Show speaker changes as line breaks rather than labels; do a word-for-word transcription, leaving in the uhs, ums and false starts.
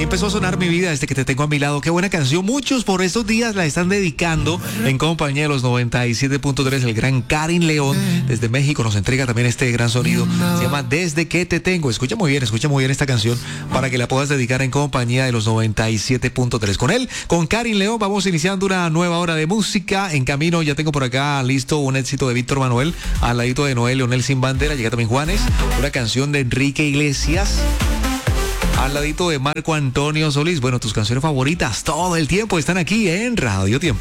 Así empezó a sonar mi vida desde que te tengo a mi lado. Qué buena canción. Muchos por estos días la están dedicando en compañía de los noventa y siete punto tres. El gran Karin León desde México nos entrega también este gran sonido. Se llama Desde que te tengo. Escucha muy bien, escucha muy bien esta canción para que la puedas dedicar en compañía de los noventa y siete punto tres. Con él, con Karin León, vamos iniciando una nueva hora de música. En camino ya tengo por acá listo un éxito de Víctor Manuel. Al ladito de Noel Leonel Sin Bandera. Llega también Juanes. Una canción de Enrique Iglesias. Al ladito de Marco Antonio Solís. Bueno, tus canciones favoritas todo el tiempo están aquí en Radio Tiempo.